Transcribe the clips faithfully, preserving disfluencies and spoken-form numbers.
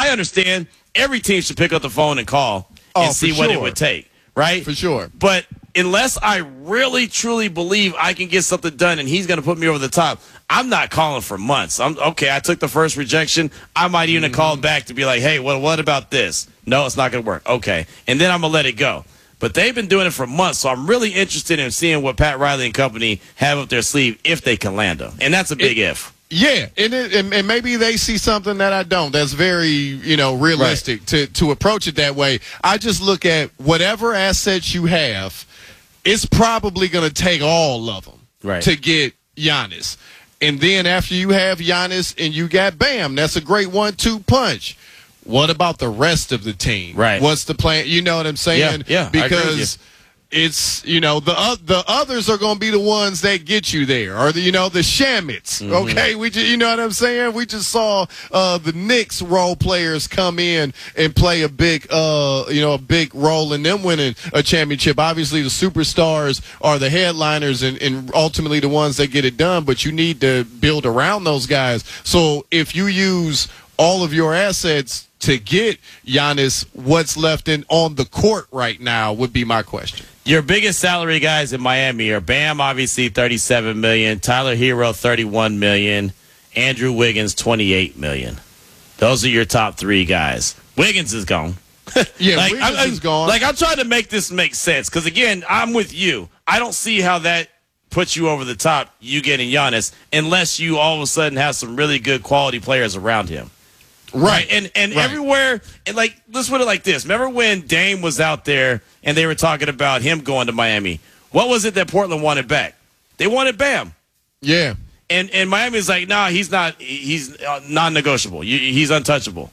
I understand every team should pick up the phone and call oh, and see what sure. it would take, right? For sure. But unless I really, truly believe I can get something done and he's going to put me over the top, I'm not calling for months. I'm okay, I took the first rejection. I might even mm-hmm. have called back to be like, hey, well, what about this? No, it's not going to work. Okay. And then I'm going to let it go. But they've been doing it for months, so I'm really interested in seeing what Pat Riley and company have up their sleeve if they can land them. And that's a big it, if. Yeah, and, it, and and maybe they see something that I don't. That's very, you know, realistic right. to, to approach it that way. I just look at whatever assets you have, it's probably going to take all of them right. to get Giannis. And then after you have Giannis and you got Bam, that's a great one two punch. What about the rest of the team? Right. What's the plan? You know what I'm saying? Yeah, yeah. Because it's, you know, the uh, the others are going to be the ones that get you there, or the, you know, the Shamits. Mm-hmm. Okay, we just, you know what I'm saying? We just saw uh, the Knicks role players come in and play a big, uh, you know, a big role in them winning a championship. Obviously, the superstars are the headliners and, and ultimately the ones that get it done. But you need to build around those guys. So if you use all of your assets to get Giannis, what's left in on the court right now would be my question. Your biggest salary guys in Miami are Bam, obviously thirty-seven million dollars, Tyler Hero thirty-one million dollars, Andrew Wiggins twenty-eight million dollars. Those are your top three guys. Wiggins is gone. Yeah, like, Wiggins I'm, is gone. Like, I'm trying to make this make sense because, again, I'm with you. I don't see how that puts you over the top, you getting Giannis, unless you all of a sudden have some really good quality players around him. Right. right. And and right. everywhere, and like, let's put it like this. Remember when Dame was out there and they were talking about him going to Miami? What was it that Portland wanted back? They wanted Bam. Yeah. And and Miami's like, nah, he's not, he's non-negotiable. He's untouchable.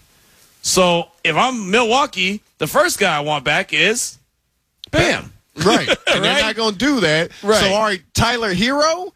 So if I'm Milwaukee, the first guy I want back is Bam. Bam. Right. And right? they're not going to do that. Right. So, all right, Tyler Hero,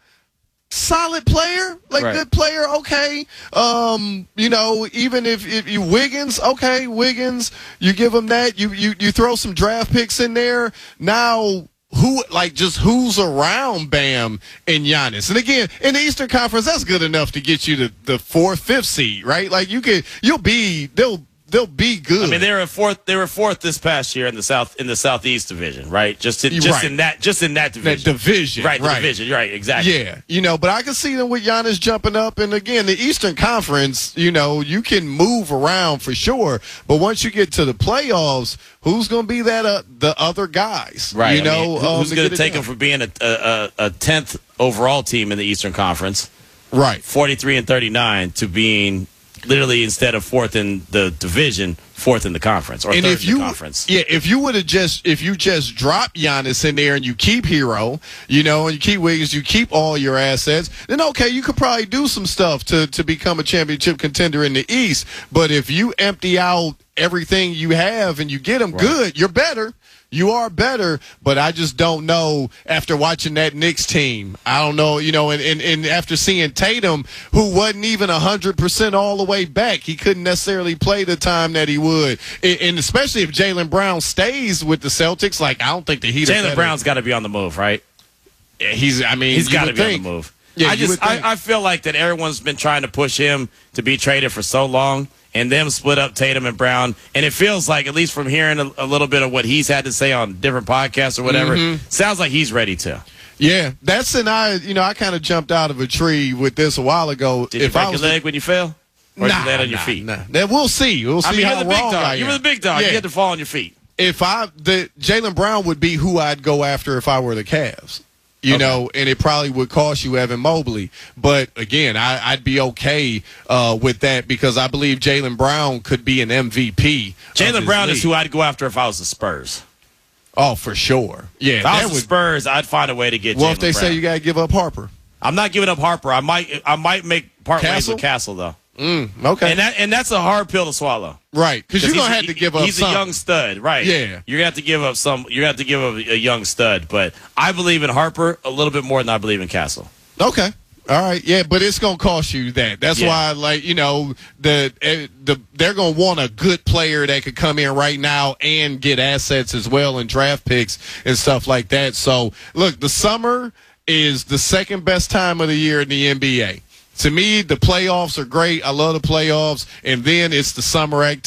solid player, like right. good player, okay. Um, you know, even if, if you Wiggins, okay, Wiggins, you give him that. You, you you throw some draft picks in there. Now, who like just who's around Bam and Giannis? And again, in the Eastern Conference, that's good enough to get you to the fourth, fifth seed, right? Like you could, you'll be they'll. They'll be good. I mean, they were fourth. They were fourth this past year in the south in the Southeast Division, right? Just in, just right. in that, just in that division. That division, right? The right. division, right? Exactly. Yeah, you know, but I can see them with Giannis jumping up, and again, the Eastern Conference, you know, you can move around for sure, but once you get to the playoffs, who's going to be that uh, the other guys, right? You know, I mean, who's um, going to take them from being a a, a tenth overall team in the Eastern Conference, right? Forty-three and thirty-nine to being literally instead of fourth in the division, fourth in the conference, or and third if in you, the conference. Yeah, if you would have just if you just drop Giannis in there and you keep Hero, you know, and you keep Wiggins, you keep all your assets, then okay, you could probably do some stuff to to become a championship contender in the East. But if you empty out everything you have and you get them right. good, you're better. You are better, but I just don't know after watching that Knicks team. I don't know, you know, and, and, and after seeing Tatum, who wasn't even one hundred percent all the way back, he couldn't necessarily play the time that he would. And, and especially if Jaylen Brown stays with the Celtics, like, I don't think the Heat are Jaylen Brown's got to be on the move, right? Yeah, he's, I mean, he's got to be think. on the move. Yeah, I just, I, I feel like that everyone's been trying to push him to be traded for so long. And them split up Tatum and Brown. And it feels like, at least from hearing a, a little bit of what he's had to say on different podcasts or whatever, mm-hmm. sounds like he's ready to. Yeah, that's an I, you know, I kind of jumped out of a tree with this a while ago. Did you if break I was your leg when you fell? Or nah, did you land on nah, your feet? Nah. Then we'll see. We'll see I mean, how you're the big wrong dog. I am. You were the big dog. Yeah. You had to fall on your feet. If I, the Jaylen Brown would be who I'd go after if I were the Cavs. You okay. know, and it probably would cost you Evan Mobley. But, again, I, I'd be okay uh, with that because I believe Jaylen Brown could be an M V P. Jaylen Brown league. is who I'd go after if I was the Spurs. Oh, for sure. Yeah, if I was the would, Spurs, I'd find a way to get Well, Jaylen if they Brown. say you got to give up Harper. I'm not giving up Harper. I might I might make part Castle? ways with Castle, though. Mm, okay. And that and that's a hard pill to swallow. Right, because you're going to have to give up He's something. a young stud, right. Yeah. You're going to have to give up some. You're going to have to give up a young stud. But I believe in Harper a little bit more than I believe in Castle. Okay. All right, yeah, but it's going to cost you that. That's yeah. why, like, you know, the the they're going to want a good player that could come in right now and get assets as well and draft picks and stuff like that. So, look, the summer is the second best time of the year in the N B A. To me, the playoffs are great. I love the playoffs. And then it's the summer activity.